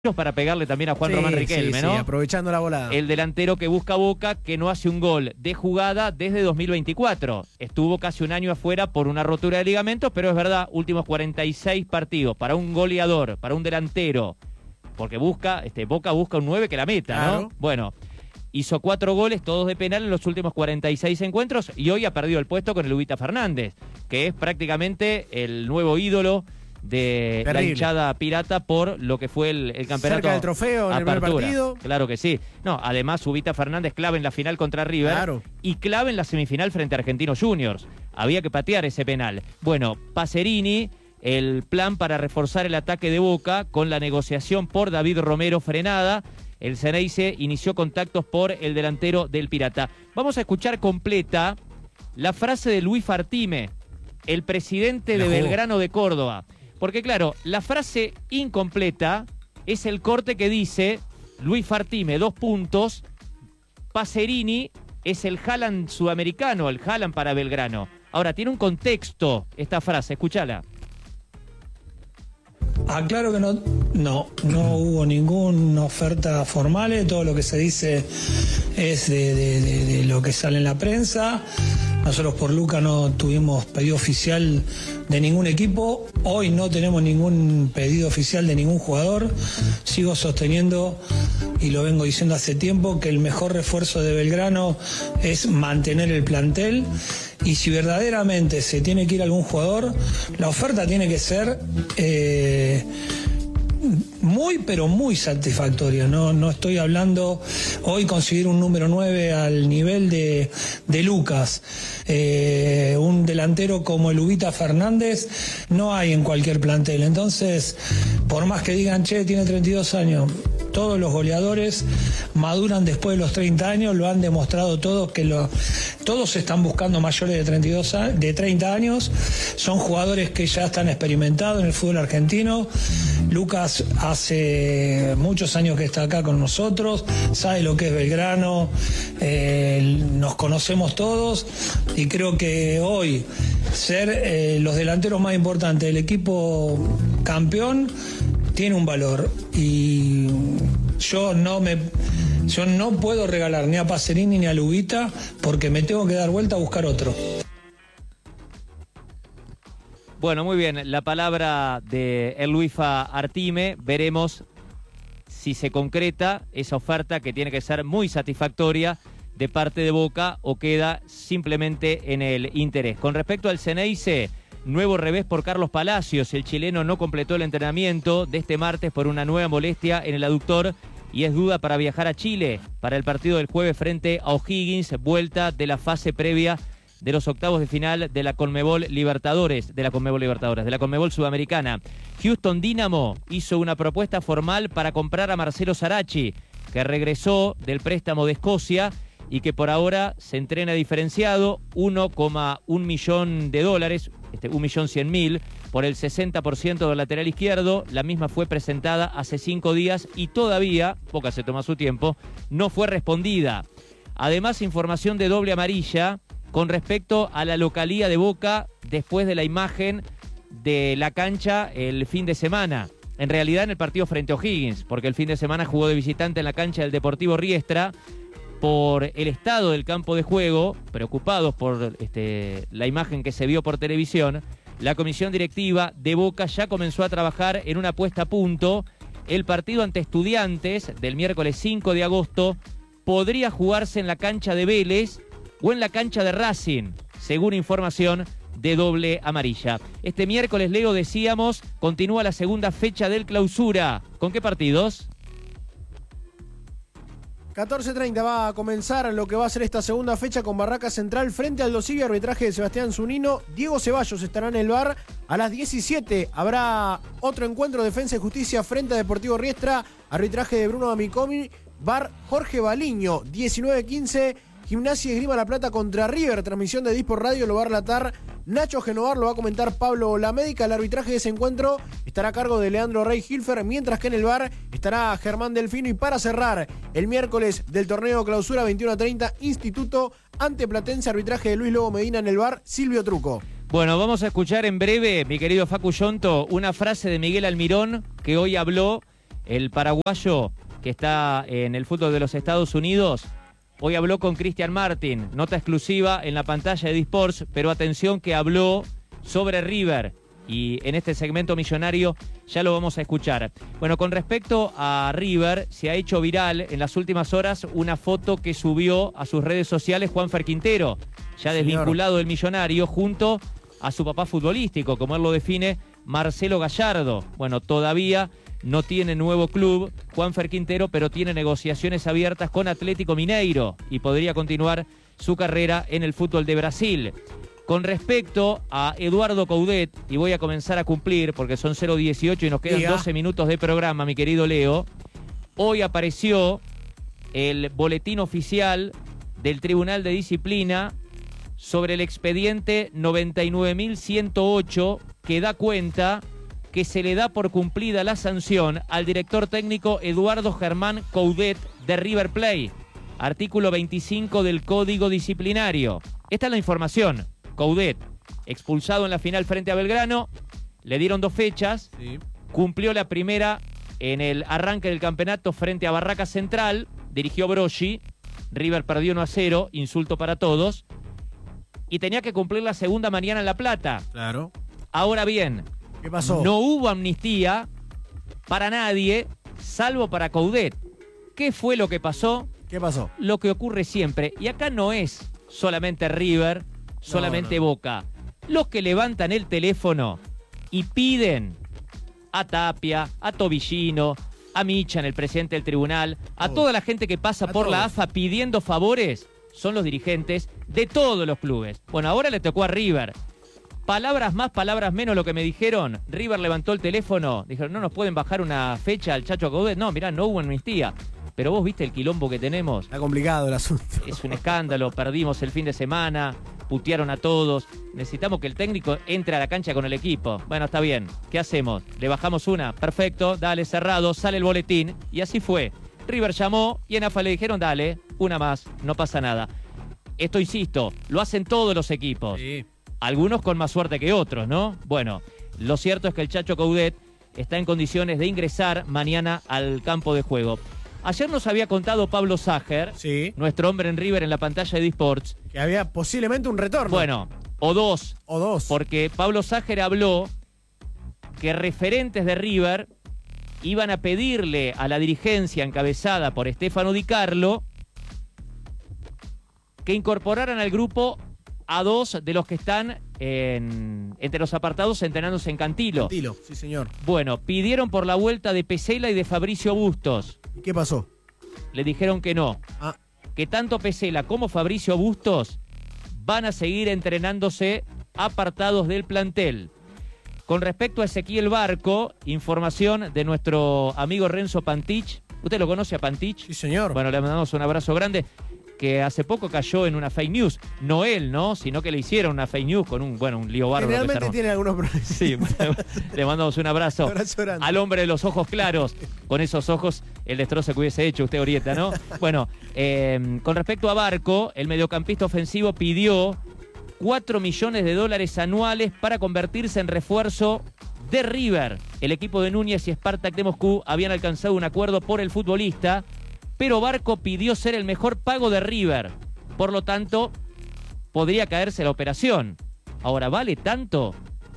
para pegarle también a Juan Román Riquelme, ¿no? Sí, aprovechando la volada. El delantero que busca Boca, que no hace un gol de jugada desde 2024. Estuvo casi un año afuera por una rotura de ligamentos, pero es verdad, últimos 46 partidos para un goleador, para un delantero, porque Boca busca un 9 que la meta, claro, ¿no? Bueno, hizo 4 goles, todos de penal en los últimos 46 encuentros, y hoy ha perdido el puesto con el Ubita Fernández, que es prácticamente el nuevo ídolo de la hinchada pirata por lo que fue el campeonato. Cerca del trofeo en el primer partido. Claro que sí. No, además Ubita Fernández clave en la final contra River, claro, y clave en la semifinal frente a Argentinos Juniors. Había que patear ese penal. Bueno, Pacerini, el plan para reforzar el ataque de Boca con la negociación por David Romero frenada. El Ceneice inició contactos por el delantero del Pirata. Vamos a escuchar completa la frase de Luis Fartime, el presidente de Belgrano de Córdoba. Porque claro, la frase incompleta es el corte que dice Luis Fartime, 2 puntos, Pacerini es el Haaland sudamericano, el Haaland para Belgrano. Ahora, tiene un contexto esta frase, escúchala. Aclaro que no hubo ninguna oferta formal, todo lo que se dice es de lo que sale en la prensa. Nosotros por Luca no tuvimos pedido oficial de ningún equipo, hoy no tenemos ningún pedido oficial de ningún jugador. Sigo sosteniendo, y lo vengo diciendo hace tiempo, que el mejor refuerzo de Belgrano es mantener el plantel, y si verdaderamente se tiene que ir algún jugador, la oferta tiene que ser muy, pero muy satisfactoria. No estoy hablando hoy conseguir un número 9 al nivel de Lucas. Un delantero como el Ubita Fernández no hay en cualquier plantel. Entonces, por más que digan, che, tiene 32 años, todos los goleadores maduran después de los 30 años, lo han demostrado todos, todos están buscando mayores de 30 años, son jugadores que ya están experimentados en el fútbol argentino. Lucas hace muchos años que está acá con nosotros, sabe lo que es Belgrano, nos conocemos todos, y creo que hoy ser los delanteros más importantes del equipo campeón tiene un valor, y yo no puedo regalar ni a Pacerini ni a Ubita, porque me tengo que dar vuelta a buscar otro. Bueno, muy bien, la palabra de el Luifa Artime, veremos si se concreta esa oferta que tiene que ser muy satisfactoria de parte de Boca o queda simplemente en el interés. Con respecto al Ceneice, nuevo revés por Carlos Palacios, el chileno no completó el entrenamiento de este martes por una nueva molestia en el aductor y es duda para viajar a Chile para el partido del jueves frente a O'Higgins, vuelta de la fase previa de los octavos de final de la Conmebol Libertadores, de la Conmebol Sudamericana. Houston Dynamo hizo una propuesta formal para comprar a Marcelo Sarachi, que regresó del préstamo de Escocia y que por ahora se entrena diferenciado, $1,1 millón, $1.100.000, por el 60% del lateral izquierdo. La misma fue presentada hace 5 días y todavía, Boca se toma su tiempo, no fue respondida. Además, información de doble amarilla con respecto a la localía de Boca después de la imagen de la cancha el fin de semana. En realidad en el partido frente a O'Higgins, porque el fin de semana jugó de visitante en la cancha del Deportivo Riestra. Por el estado del campo de juego, preocupados por la imagen que se vio por televisión, la comisión directiva de Boca ya comenzó a trabajar en una puesta a punto. El partido ante Estudiantes del miércoles 5 de agosto podría jugarse en la cancha de Vélez o en la cancha de Racing, según información de doble amarilla. Este miércoles, Leo, decíamos, continúa la segunda fecha del Clausura. ¿Con qué partidos? 14:30 va a comenzar lo que va a ser esta segunda fecha con Barraca Central frente al Dosivi, arbitraje de Sebastián Zunino. Diego Ceballos estará en el VAR. A las 17 habrá otro encuentro, Defensa y Justicia frente a Deportivo Riestra, arbitraje de Bruno Amicomi, VAR Jorge Baliño. 19:15, Gimnasia y Esgrima La Plata contra River, transmisión de Dispor Radio, lo va a relatar Nacho Genovar, lo va a comentar Pablo Lamédica. El arbitraje de ese encuentro estará a cargo de Leandro Rey Hilfer, mientras que en el VAR estará Germán Delfino. Y para cerrar el miércoles del torneo Clausura, 21:30, Instituto ante Platense, arbitraje de Luis Lobo Medina, en el VAR Silvio Truco. Bueno, vamos a escuchar en breve, mi querido Facu Yonto, una frase de Miguel Almirón que hoy habló el paraguayo que está en el fútbol de los Estados Unidos, hoy habló con Cristian Martin, nota exclusiva en la pantalla de Disports, pero atención que habló sobre River. Y en este segmento millonario ya lo vamos a escuchar. Bueno, con respecto a River, se ha hecho viral en las últimas horas una foto que subió a sus redes sociales Juanfer Quintero, ya desvinculado del Millonario, junto a su papá futbolístico, como él lo define, Marcelo Gallardo. Bueno, todavía no tiene nuevo club Juanfer Quintero, pero tiene negociaciones abiertas con Atlético Mineiro y podría continuar su carrera en el fútbol de Brasil. Con respecto a Eduardo Coudet, y voy a comenzar a cumplir porque son 0:18 y nos quedan 12 minutos de programa, mi querido Leo. Hoy apareció el boletín oficial del Tribunal de Disciplina sobre el expediente 99.108 que da cuenta que se le da por cumplida la sanción al director técnico Eduardo Germán Coudet de River Plate. Artículo 25 del Código Disciplinario. Esta es la información. Coudet, expulsado en la final frente a Belgrano, le dieron 2 fechas, cumplió la primera en el arranque del campeonato frente a Barraca Central, dirigió Broggi, River perdió 1-0, insulto para todos, y tenía que cumplir la segunda mañana en La Plata. Claro. Ahora bien, ¿qué pasó? No hubo amnistía para nadie, salvo para Coudet. ¿Qué fue lo que pasó? ¿Qué pasó? Lo que ocurre siempre, y acá no es solamente River, solamente no. Boca. Los que levantan el teléfono y piden a Tapia, a Tobillino, a Michan, el presidente del tribunal, a toda la gente que pasa por la AFA pidiendo favores, son los dirigentes de todos los clubes. Bueno, ahora le tocó a River. Palabras más, palabras menos lo que me dijeron. River levantó el teléfono, dijeron, no nos pueden bajar una fecha al Chacho Coudet. No, mirá, no hubo amnistía. Pero vos viste el quilombo que tenemos. Está complicado el asunto. Es un escándalo, perdimos el fin de semana, putearon a todos. Necesitamos que el técnico entre a la cancha con el equipo. Bueno, está bien. ¿Qué hacemos? ¿Le bajamos una? Perfecto, dale, cerrado, sale el boletín. Y así fue. River llamó y en AFA le dijeron, dale, una más, no pasa nada. Esto, insisto, lo hacen todos los equipos. Sí. Algunos con más suerte que otros, ¿no? Bueno, lo cierto es que el Chacho Coudet está en condiciones de ingresar mañana al campo de juego. Ayer nos había contado Pablo Sager, sí, nuestro hombre en River en la pantalla de Disports, que había posiblemente un retorno. Bueno, o dos. Porque Pablo Sager habló que referentes de River iban a pedirle a la dirigencia encabezada por Stefano Di Carlo que incorporaran al grupo a 2 de los que están entre los apartados entrenándose en Cantilo. Cantilo, sí señor. Bueno, pidieron por la vuelta de Pesela y de Fabricio Bustos. ¿Y qué pasó? Le dijeron que no. Que tanto Pesela como Fabricio Bustos van a seguir entrenándose apartados del plantel. Con respecto a Ezequiel Barco, información de nuestro amigo Renzo Pantich. ¿Usted lo conoce a Pantich? Sí, señor. Bueno, le mandamos un abrazo grande. Que hace poco cayó en una fake news. No él, ¿no? Sino que le hicieron una fake news con un lío bárbaro. Realmente tiene algunos problemas. Sí, le mandamos un abrazo al hombre de los ojos claros. Con esos ojos, el destrozo que hubiese hecho usted, Orieta, ¿no? Bueno, con respecto a Barco, el mediocampista ofensivo pidió $4 millones anuales para convertirse en refuerzo de River. El equipo de Núñez y Spartak de Moscú habían alcanzado un acuerdo por el futbolista, pero Barco pidió ser el mejor pago de River. Por lo tanto, podría caerse la operación. Ahora, ¿vale tanto?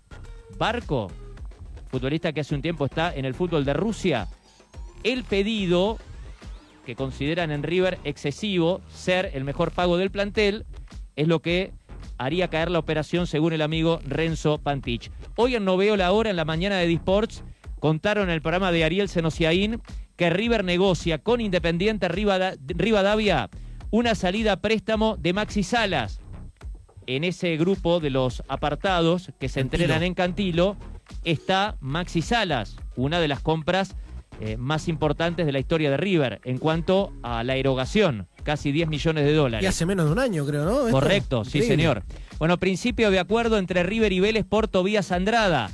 Barco, futbolista que hace un tiempo está en el fútbol de Rusia, el pedido que consideran en River excesivo, ser el mejor pago del plantel, es lo que haría caer la operación según el amigo Renzo Pantich. Hoy en No Veo la Hora, en la mañana de Disports, contaron en el programa de Ariel Senosiaín que River negocia con Independiente Rivadavia una salida a préstamo de Maxi Salas. En ese grupo de los apartados que se entrenan en Cantilo está Maxi Salas, una de las compras más importantes de la historia de River en cuanto a la erogación, casi $10 millones. Y hace menos de un año, creo, ¿no? Correcto, sí, señor. Bueno, principio de acuerdo entre River y Vélez por Tobías Andrada.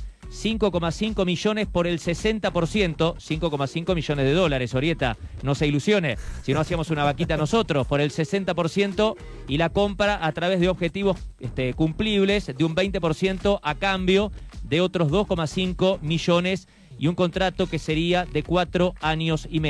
5,5 millones por el 60%, $5,5 millones, Orieta, no se ilusione, si no hacíamos una vaquita nosotros, por el 60% y la compra a través de objetivos cumplibles de un 20% a cambio de otros 2,5 millones y un contrato que sería de 4 años y medio.